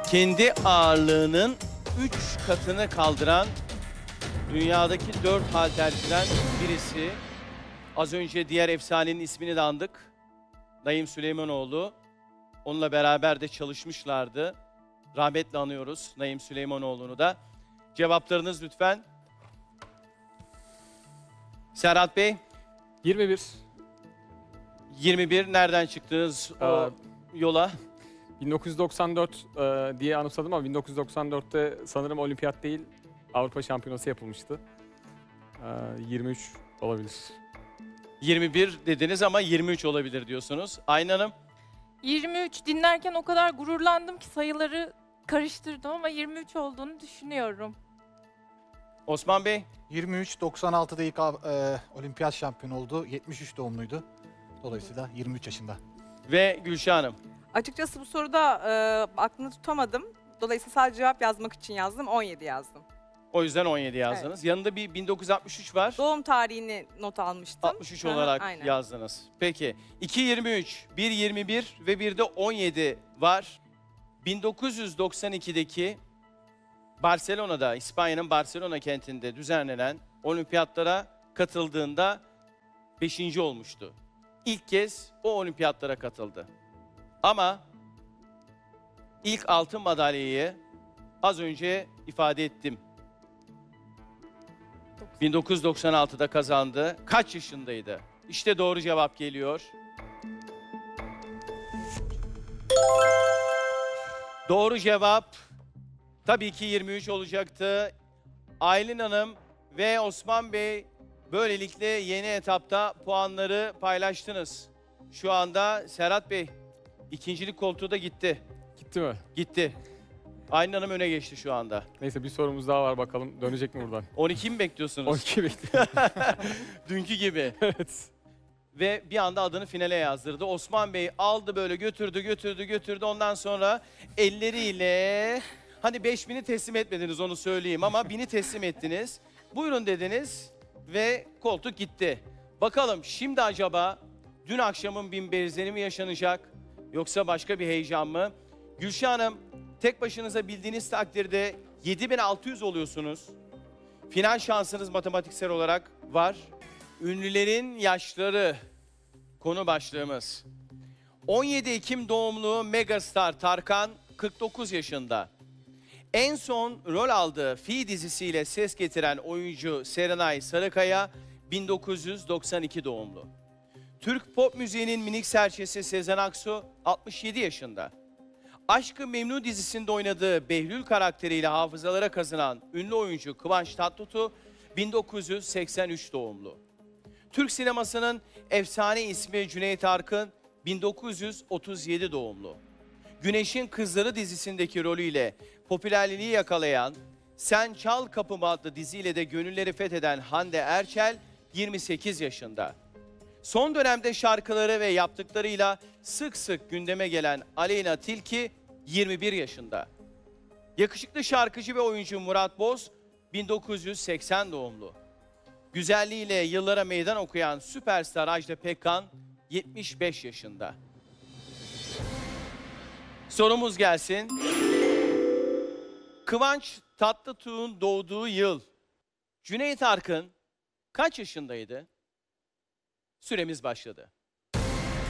kendi ağırlığının 3 katını kaldıran dünyadaki 4 halterciden birisi. Az önce diğer efsanenin ismini de andık. Naim Süleymanoğlu. Onunla beraber de çalışmışlardı. Rahmetle anıyoruz Naim Süleymanoğlu'nu da. Cevaplarınız lütfen. Serhat Bey. 21. 21. Nereden çıktınız o yola? 1994 diye anımsadım ama 1994'te sanırım olimpiyat değil Avrupa Şampiyonası yapılmıştı. 23 olabilir. 21 dediniz ama 23 olabilir diyorsunuz. Aylin Hanım. 23 dinlerken o kadar gururlandım ki sayıları karıştırdım ama 23 olduğunu düşünüyorum. Osman Bey. 23, 96'da ilk olimpiyat şampiyonu oldu. 73 doğumluydu. Dolayısıyla 23 yaşında. Ve Gülşah Hanım. Açıkçası bu soruda aklını tutamadım. Dolayısıyla sadece cevap yazmak için yazdım. 17 yazdım. O yüzden 17 yazdınız. Yanında bir 1963 var. Doğum tarihini not almıştım. 63 olarak Aynen. yazdınız. Peki. 2.23, 1.21 ve bir de 17 var. 1992'deki Barcelona'da, İspanya'nın Barcelona kentinde düzenlenen olimpiyatlara katıldığında 5. olmuştu. İlk kez o olimpiyatlara katıldı. Ama ilk altın madalyayı az önce ifade ettim. 1996'da kazandı. Kaç yaşındaydı? İşte doğru cevap geliyor. Doğru cevap tabii ki 23 olacaktı. Aylin Hanım ve Osman Bey böylelikle yeni etapta puanları paylaştınız. Şu anda Serhat Bey ikincilik koltuğu da gitti. Gitti mi? Gitti. Aylin Hanım öne geçti şu anda. Neyse bir sorumuz daha var bakalım dönecek mi buradan? 12 mi bekliyorsunuz? 12 bekliyorum. Dünkü gibi. Evet. Ve bir anda adını finale yazdırdı. Osman Bey aldı böyle götürdü. Ondan sonra elleriyle hani 5000'i teslim etmediniz onu söyleyeyim ama 1000'i teslim ettiniz. Buyurun dediniz ve koltuk gitti. Bakalım şimdi acaba dün akşamın 1000 benzeri mi yaşanacak yoksa başka bir heyecan mı? Gülşah Hanım tek başınıza bildiğiniz takdirde 7600 oluyorsunuz. Final şansınız matematiksel olarak var. Ünlülerin yaşları konu başlığımız. 17 Ekim doğumlu megastar Tarkan 49 yaşında. En son rol aldığı Fi dizisiyle ses getiren oyuncu Serenay Sarıkaya 1992 doğumlu. Türk pop müziğinin minik serçesi Sezen Aksu 67 yaşında. Aşk-ı Memnu dizisinde oynadığı Behlül karakteriyle hafızalara kazınan ünlü oyuncu Kıvanç Tatlıtuğ 1983 doğumlu. Türk sinemasının efsane ismi Cüneyt Arkın 1937 doğumlu. Güneşin Kızları dizisindeki rolüyle popülerliği yakalayan Sen Çal Kapımı adlı diziyle de gönülleri fetheden Hande Erçel 28 yaşında. Son dönemde şarkıları ve yaptıklarıyla sık sık gündeme gelen Aleyna Tilki 21 yaşında. Yakışıklı şarkıcı ve oyuncu Murat Boz 1980 doğumlu. Güzelliğiyle yıllara meydan okuyan süperstar Ajda Pekkan 75 yaşında. Sorumuz gelsin. Kıvanç Tatlıtuğ'un doğduğu yıl Cüneyt Arkın kaç yaşındaydı? Süremiz başladı.